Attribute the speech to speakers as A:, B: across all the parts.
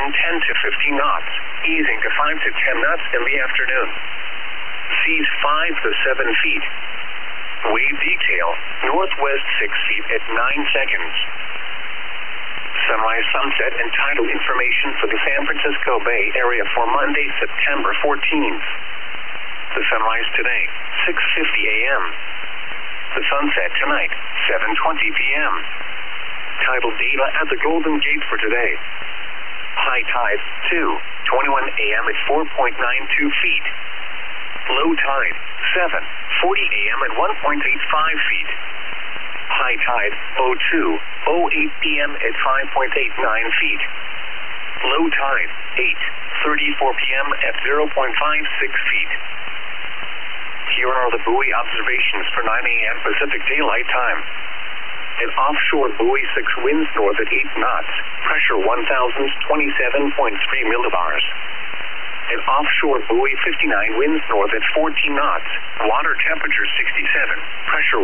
A: wind 10 to 15 knots, easing to 5 to 10 knots in the afternoon. Seas 5 to 7 feet. Wave detail, northwest 6 feet at 9 seconds. Sunrise, sunset, and tidal information for the San Francisco Bay Area for Monday, September 14th. The sunrise today, 6:50 a.m. The sunset tonight, 7:20 p.m. Tidal data at the Golden Gate for today. High tide, 2:21 a.m. at 4.92 feet. Low tide, 7:40 a.m. at 1.85 feet. High tide, 02:08 p.m. at 5.89 feet. Low tide, 8:34 p.m. at 0.56 feet. Here are the buoy observations for 9 a.m. Pacific Daylight Time. An offshore buoy 6 winds north at 8 knots, pressure 1,027.3 millibars. An offshore buoy 59 winds north at 14 knots, water temperature 67, pressure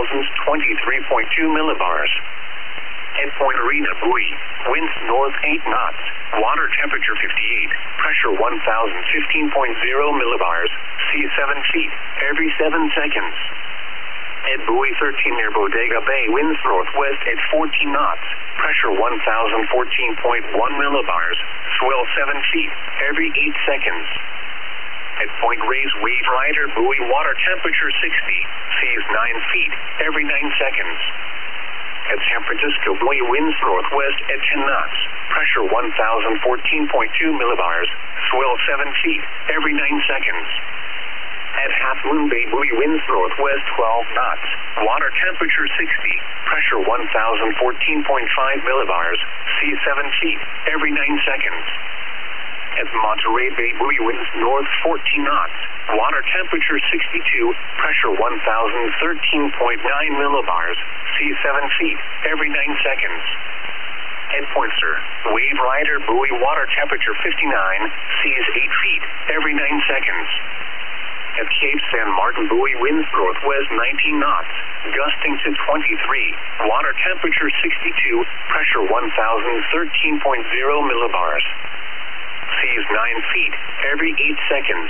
A: 1,023.2 millibars. Endpoint Arena buoy, winds north 8 knots, water temperature 58, pressure 1,015.0 millibars, sea 7 feet, every 7 seconds. At buoy 13 near Bodega Bay, winds northwest at 14 knots, pressure 1,014.1 millibars, swell 7 feet, every 8 seconds. At Point Reyes Wave Rider buoy, water temperature 60, seas 9 feet, every 9 seconds. At San Francisco buoy, winds northwest at 10 knots, pressure 1,014.2 millibars, swell 7 feet, every 9 seconds. At Half Moon Bay buoy, winds northwest 12 knots, water temperature 60, pressure 1,014.5 millibars, sea 7 feet, every 9 seconds. At Monterey Bay buoy, winds north 14 knots, water temperature 62, pressure 1,013.9 millibars, sea 7 feet, every 9 seconds. At Pointser, Wave Rider buoy, water temperature 59, seas 8 feet, every 9 seconds. At Cape San Martin buoy, winds northwest 19 knots, gusting to 23, water temperature 62, pressure 1,013.0 millibars. Seas 9 feet, every 8 seconds.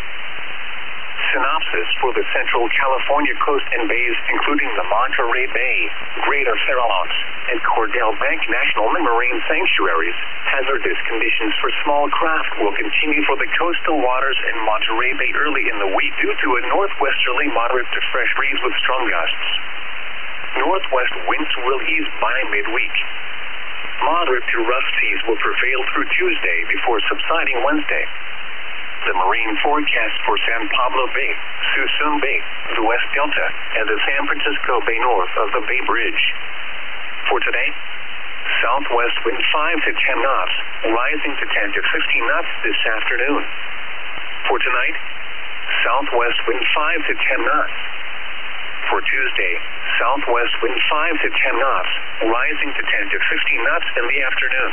A: Synopsis for the Central California coast and bays, including the Monterey Bay, Greater Farallones, and Cordell Bank National Marine Sanctuaries. Hazardous conditions for small craft will continue for the coastal waters in Monterey Bay early in the week due to a northwesterly moderate to fresh breeze with strong gusts. Northwest winds will ease by midweek. Moderate to rough seas will prevail through Tuesday before subsiding Wednesday. The marine forecast for San Pablo Bay, Suisun Bay, the West Delta, and the San Francisco Bay north of the Bay Bridge. For today, southwest wind 5 to 10 knots, rising to 10 to 15 knots this afternoon. For tonight, southwest wind 5 to 10 knots. For Tuesday, southwest wind 5 to 10 knots, rising to 10 to 15 knots in the afternoon.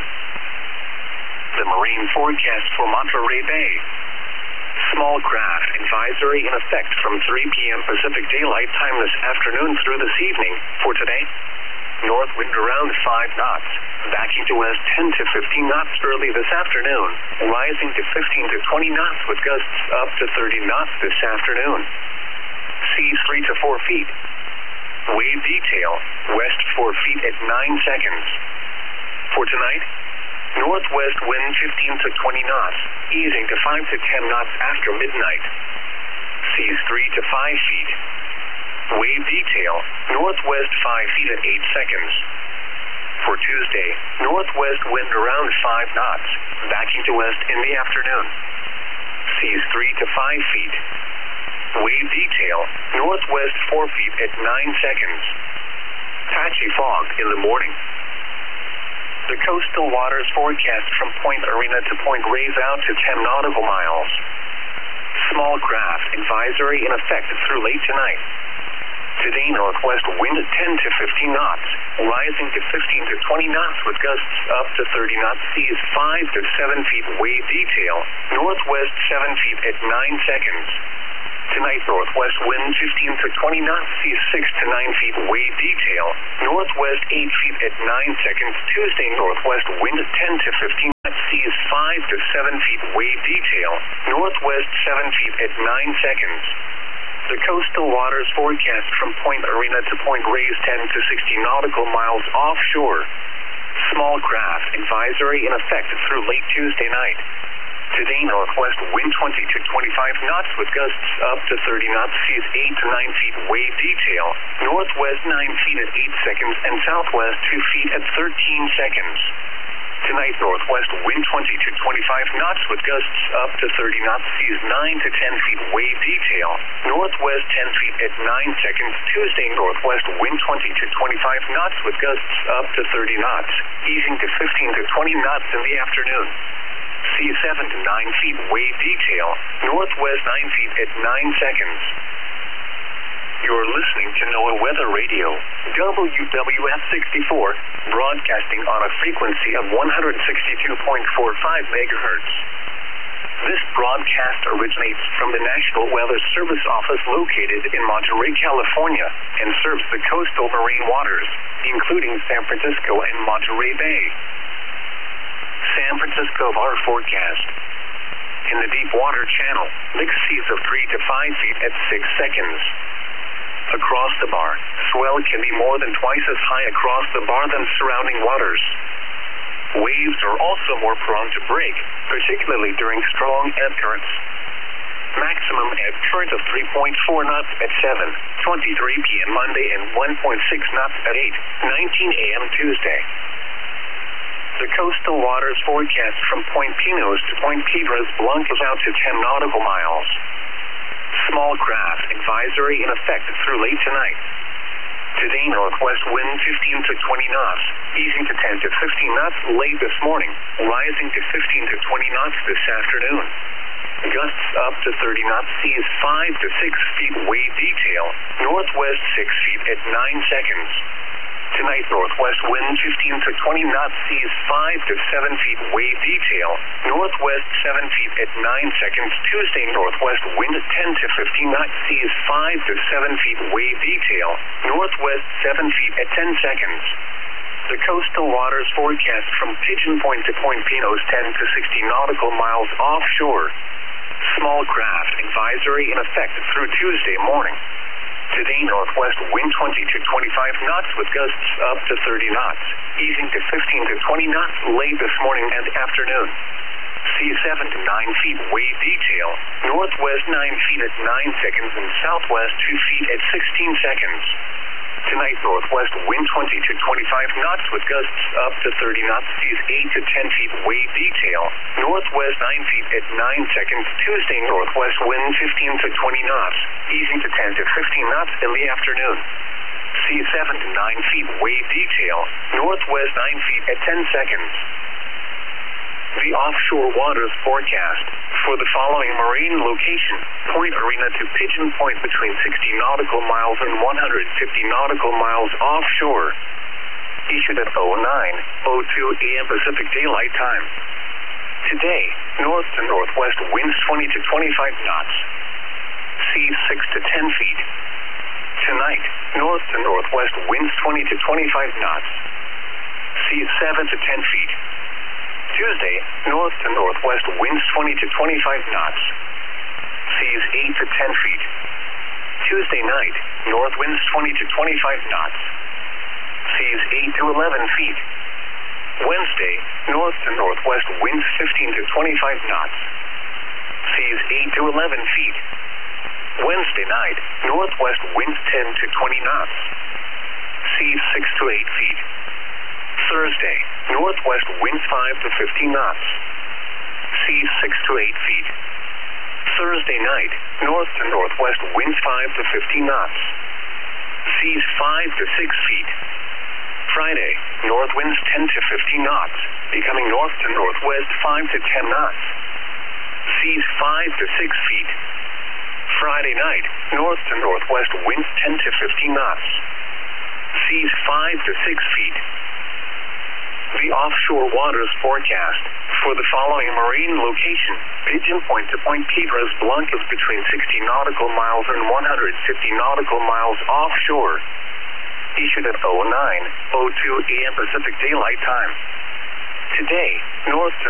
A: The marine forecast for Monterey Bay. Small craft advisory in effect from 3 p.m. Pacific Daylight Time this afternoon through this evening. For today, north wind around 5 knots, backing to west 10 to 15 knots early this afternoon, rising to 15 to 20 knots with gusts up to 30 knots this afternoon. Seas 3 to 4 feet. Wave detail, west 4 feet at 9 seconds. For tonight, northwest wind 15 to 20 knots, easing to 5 to 10 knots after midnight. Seas 3 to 5 feet. Wave detail, northwest 5 feet at 8 seconds. For Tuesday, northwest wind around 5 knots, backing to west in the afternoon. Seas 3 to 5 feet. Wave detail, northwest 4 feet at 9 seconds. Patchy fog in the morning. The coastal waters forecast from Point Arena to Point Reyes out to 10 nautical miles. Small craft advisory in effect through late tonight. Today, northwest wind 10 to 15 knots, rising to 15 to 20 knots with gusts up to 30 knots. Seas 5 to 7 feet. Wave detail, northwest 7 feet at 9 seconds. Tonight, northwest wind 15 to 20 knots, seas 6 to 9 feet. Wave detail, northwest 8 feet at 9 seconds. Tuesday, northwest wind 10 to 15 knots, seas 5 to 7 feet wave detail, northwest 7 feet at 9 seconds. The coastal waters forecast from Point Arena to Point Reyes 10 to 60 nautical miles offshore. Small craft advisory in effect through late Tuesday night. Today, northwest wind 20 to 25 knots with gusts up to 30 knots, seas 8 to 9 feet wave detail, northwest 9 feet at 8 seconds, and southwest 2 feet at 13 seconds. Tonight, northwest wind 20 to 25 knots with gusts up to 30 knots, seas 9 to 10 feet wave detail, northwest 10 feet at 9 seconds. Tuesday, northwest wind 20 to 25 knots with gusts up to 30 knots, easing to 15 to 20 knots in the afternoon. Seas 7 to 9 feet wave detail, northwest 9 feet at 9 seconds. You're listening to NOAA Weather Radio, WWF 64, broadcasting on a frequency of 162.45 megahertz. This broadcast originates from the National Weather Service Office located in Monterey, California, and serves the coastal marine waters, including San Francisco and Monterey Bay. San Francisco VAR forecast. In the deep water channel, mixed seas of 3 to 5 feet at 6 seconds. Across the bar, swell can be more than twice as high across the bar than surrounding waters. Waves are also more prone to break, particularly during strong ebb currents. Maximum ebb current of 3.4 knots at 7:23 p.m. Monday and 1.6 knots at 8:19 a.m. Tuesday. The coastal waters forecast from Point Pinos to Point Piedras Blancas out to 10 nautical miles. Small craft advisory in effect through late tonight. Today, northwest wind 15 to 20 knots, easing to 10 to 15 knots late this morning, rising to 15 to 20 knots this afternoon. Gusts up to 30 knots, seas 5 to 6 feet wave detail, northwest 6 feet at 9 seconds. Tonight, northwest wind 15 to 20 knots, seas 5 to 7 feet wave detail, northwest 7 feet at 9 seconds. Tuesday, northwest wind 10 to 15 knots, seas 5 to 7 feet wave detail, northwest 7 feet at 10 seconds. The coastal waters forecast from Pigeon Point to Point Pinos 10 to 60 nautical miles offshore. Small craft advisory in effect through Tuesday morning. Today, northwest wind 20 to 25 knots with gusts up to 30 knots, easing to 15 to 20 knots late this morning and afternoon. Seas 7 to 9 feet wave detail, northwest 9 feet at 9 seconds, and southwest 2 feet at 16 seconds. Tonight, northwest wind 20 to 25 knots with gusts up to 30 knots, seas 8 to 10 feet wave detail, northwest 9 feet at 9 seconds. Tuesday, northwest wind 15 to 20 knots, easing to 10 to 15 knots in the afternoon. Seas 7 to 9 feet wave detail, northwest 9 feet at 10 seconds. The offshore waters forecast for the following marine location: Point Arena to Pigeon Point between 60 nautical miles and 150 nautical miles offshore. Issued at 09:02 a.m. Pacific Daylight Time. Today, north to northwest winds 20 to 25 knots. Seas 6 to 10 feet. Tonight, north to northwest winds 20 to 25 knots. Seas 7 to 10 feet. Tuesday, north to northwest winds 20 to 25 knots. Seas 8 to 10 feet. Tuesday night, north winds 20 to 25 knots. Seas 8 to 11 feet. Wednesday, north to northwest winds 15 to 25 knots. Seas 8 to 11 feet. Wednesday night, northwest winds 10 to 20 knots. Seas 6 to 8 feet. Thursday, northwest winds 5 to 15 knots. Seas 6 to 8 feet. Thursday night, north to northwest winds 5 to 15 knots. Seas 5 to 6 feet. Friday, north winds 10 to 15 knots, becoming north to northwest 5 to 10 knots. Seas 5 to 6 feet. Friday night, north to northwest winds 10 to 15 knots. Seas 5 to 6 feet. The offshore waters forecast for the following marine location: Pigeon Point to Point Piedras Blancas between 60 nautical miles and 150 nautical miles offshore. Issued at 09:02 a.m. Pacific Daylight Time. Today, north to